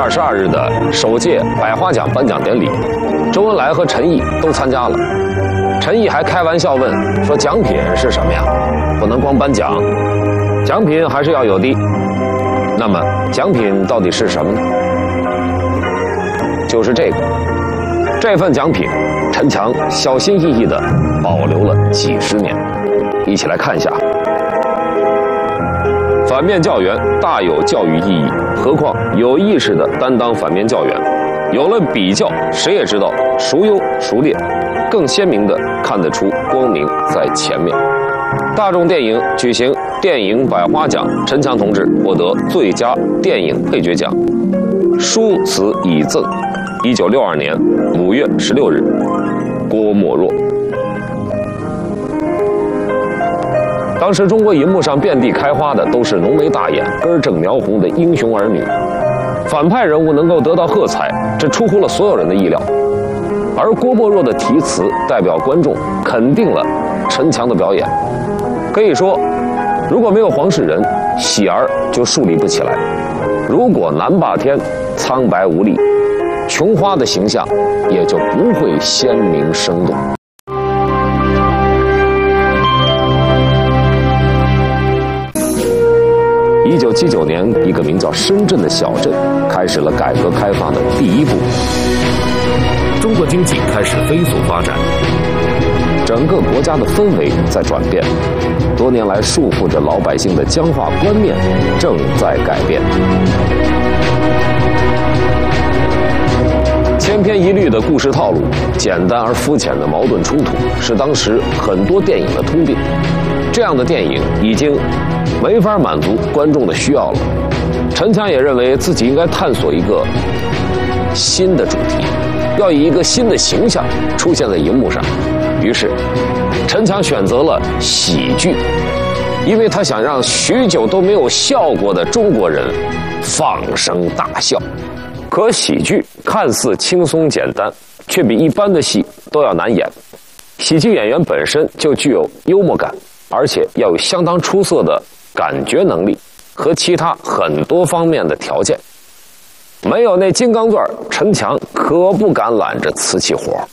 22日的首届百花奖颁奖典礼，周恩来和陈毅都参加了。陈毅还开玩笑问说：“奖品是什么呀？不能光颁奖，奖品还是要有的。那么奖品到底是什么呢？就是这份奖品，陈强小心翼翼地保留了几十年。一起来看一下。反面教员大有教育意义，何况有意识地担当反面教员。有了比较，谁也知道孰优孰劣，更鲜明地看得出光明在前面。大众电影举行电影百花奖，陈强同志获得最佳电影配角奖。书词以赠，1962年5月16日，郭沫若。当时中国银幕上遍地开花的都是浓眉大眼、根正苗红的英雄儿女，反派人物能够得到喝彩，这出乎了所有人的意料。而郭沫若的题词代表观众肯定了陈强的表演。可以说，如果没有黄世仁，喜儿就树立不起来；如果南霸天苍白无力，琼花的形象也就不会鲜明生动。1979年，一个名叫深圳的小镇开始了改革开放的第一步。中国经济开始飞速发展，整个国家的氛围在转变，多年来束缚着老百姓的僵化观念正在改变。千篇一律的故事套路，简单而肤浅的矛盾冲突，是当时很多电影的通病。这样的电影已经没法满足观众的需要了。陈强也认为自己应该探索一个新的主题，要以一个新的形象出现在荧幕上。于是，陈强选择了喜剧，因为他想让许久都没有笑过的中国人放声大笑。可喜剧看似轻松简单，却比一般的戏都要难演。喜剧演员本身就具有幽默感，而且要有相当出色的感觉能力和其他很多方面的条件。没有那金刚钻，陈强可不敢揽着瓷器活。